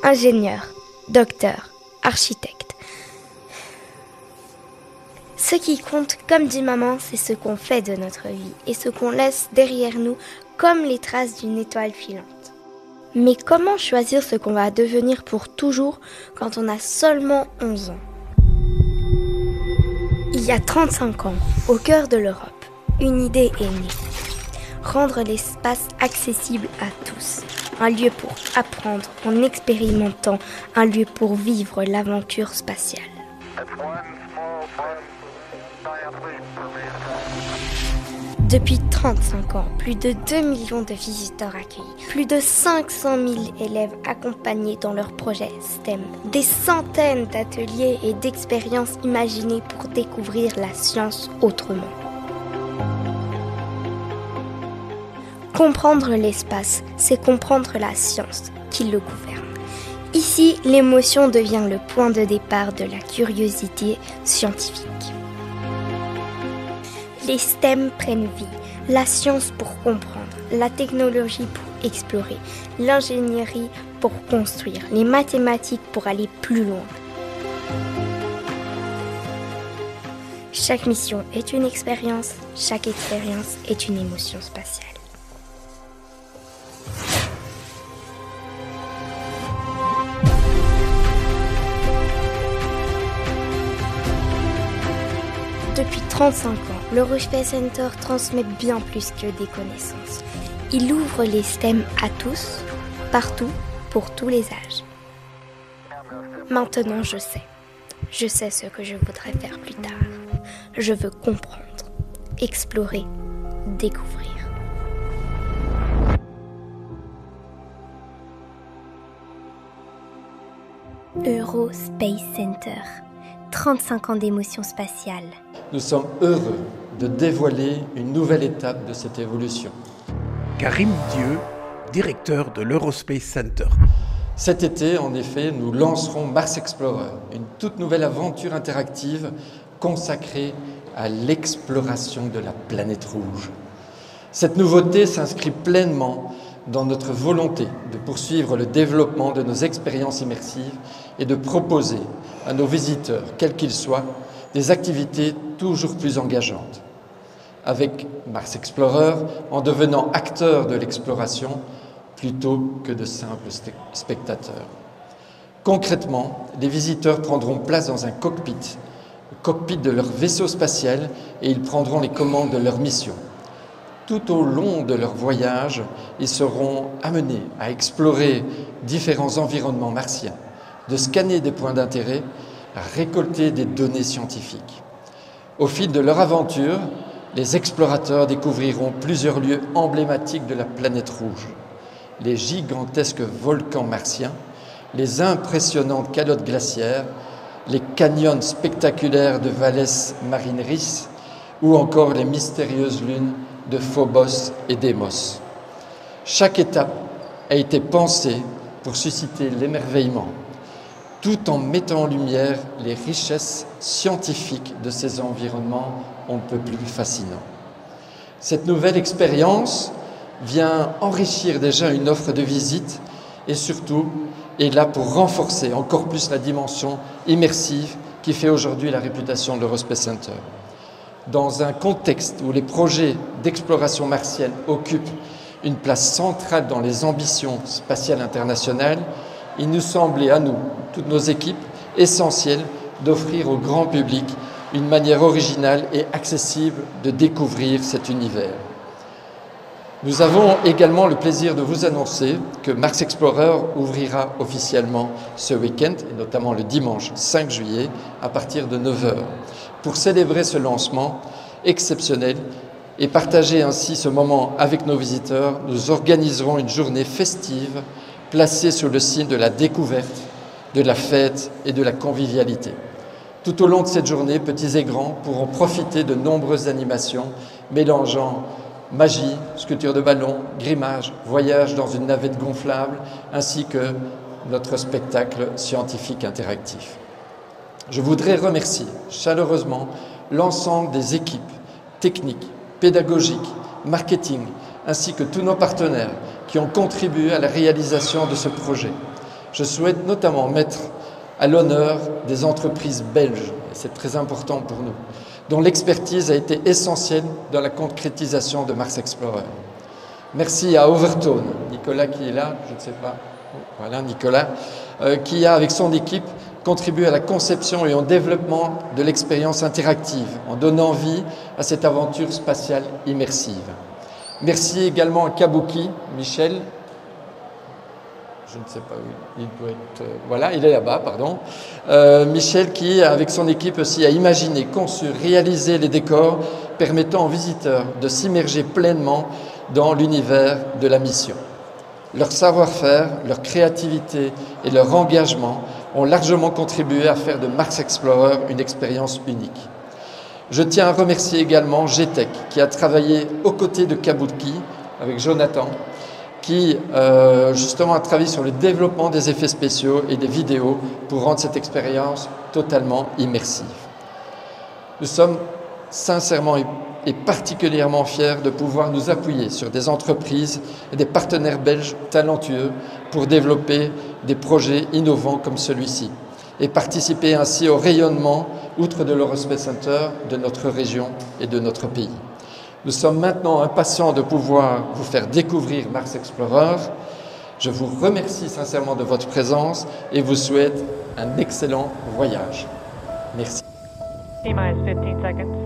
ingénieurs, docteurs, architectes. Ce qui compte, comme dit maman, c'est ce qu'on fait de notre vie et ce qu'on laisse derrière nous comme les traces d'une étoile filante. Mais comment choisir ce qu'on va devenir pour toujours quand on a seulement 11 ans ? Il y a 35 ans, au cœur de l'Europe, une idée est née. Rendre l'espace accessible à tous. Un lieu pour apprendre en expérimentant, un lieu pour vivre l'aventure spatiale. Depuis 35 ans, plus de 2 millions de visiteurs accueillis, plus de 500 000 élèves accompagnés dans leurs projets STEM, des centaines d'ateliers et d'expériences imaginées pour découvrir la science autrement. Comprendre l'espace, c'est comprendre la science qui le gouverne. Ici, l'émotion devient le point de départ de la curiosité scientifique. Les STEM prennent vie, la science pour comprendre, la technologie pour explorer, l'ingénierie pour construire, les mathématiques pour aller plus loin. Chaque mission est une expérience, chaque expérience est une émotion spatiale. Depuis 35 ans, l'Eurospace Center transmet bien plus que des connaissances. Il ouvre les STEM à tous, partout, pour tous les âges. Maintenant, je sais. Je sais ce que je voudrais faire plus tard. Je veux comprendre, explorer, découvrir. Eurospace Center. 35 ans d'émotion spatiale. Nous sommes heureux de dévoiler une nouvelle étape de cette évolution. Karim Dieu, directeur de l'Eurospace Center. Cet été, en effet, nous lancerons Mars Explorer, une toute nouvelle aventure interactive consacrée à l'exploration de la planète rouge. Cette nouveauté s'inscrit pleinement dans notre volonté de poursuivre le développement de nos expériences immersives et de proposer à nos visiteurs, quels qu'ils soient, des activités toujours plus engageantes. Avec Mars Explorer, en devenant acteurs de l'exploration plutôt que de simples spectateurs. Concrètement, les visiteurs prendront place dans un cockpit, le cockpit de leur vaisseau spatial, et ils prendront les commandes de leur mission. Tout au long de leur voyage, ils seront amenés à explorer différents environnements martiens, de scanner des points d'intérêt, à récolter des données scientifiques. Au fil de leur aventure, les explorateurs découvriront plusieurs lieux emblématiques de la planète rouge. Les gigantesques volcans martiens, les impressionnantes calottes glaciaires, les canyons spectaculaires de Valles Marineris ou encore les mystérieuses lunes de Phobos et Deimos. Chaque étape a été pensée pour susciter l'émerveillement, tout en mettant en lumière les richesses scientifiques de ces environnements on ne peut plus fascinants. Cette nouvelle expérience vient enrichir déjà une offre de visite et surtout est là pour renforcer encore plus la dimension immersive qui fait aujourd'hui la réputation de l'Eurospace Center. Dans un contexte où les projets d'exploration martienne occupent une place centrale dans les ambitions spatiales internationales, il nous semblait à nous, toutes nos équipes, essentiel d'offrir au grand public une manière originale et accessible de découvrir cet univers. Nous avons également le plaisir de vous annoncer que Mars Explorer ouvrira officiellement ce week-end, et notamment le dimanche 5 juillet, à partir de 9h. Pour célébrer ce lancement exceptionnel et partager ainsi ce moment avec nos visiteurs, nous organiserons une journée festive placée sous le signe de la découverte, de la fête et de la convivialité. Tout au long de cette journée, petits et grands pourront profiter de nombreuses animations mélangeant magie, sculpture de ballon, grimage, voyage dans une navette gonflable, ainsi que notre spectacle scientifique interactif. Je voudrais remercier chaleureusement l'ensemble des équipes techniques, pédagogiques, marketing, ainsi que tous nos partenaires qui ont contribué à la réalisation de ce projet. je souhaite notamment mettre à l'honneur des entreprises belges, et c'est très important pour nous, dont l'expertise a été essentielle dans la concrétisation de Mars Explorer. Merci à Overtone, Nicolas qui est là, je ne sais pas, voilà Nicolas, qui a avec son équipe contribué à la conception et au développement de l'expérience interactive, en donnant vie à cette aventure spatiale immersive. Merci également à Kabuki, Michel, je ne sais pas où il doit être, voilà, il est là-bas, pardon. Michel qui, avec son équipe aussi, a imaginé, conçu, réalisé les décors permettant aux visiteurs de s'immerger pleinement dans l'univers de la mission. Leur savoir-faire, leur créativité et leur engagement ont largement contribué à faire de Mars Explorer une expérience unique. Je tiens à remercier également GTEC qui a travaillé aux côtés de Kabuki avec Jonathan, qui justement a travaillé sur le développement des effets spéciaux et des vidéos pour rendre cette expérience totalement immersive. Nous sommes sincèrement et particulièrement fiers de pouvoir nous appuyer sur des entreprises et des partenaires belges talentueux pour développer des projets innovants comme celui-ci et participer ainsi au rayonnement, outre de l'Eurospace Center, de notre région et de notre pays. Nous sommes maintenant impatients de pouvoir vous faire découvrir Mars Explorer. Je vous remercie sincèrement de votre présence et vous souhaite un excellent voyage. Merci. T-minus 15 seconds.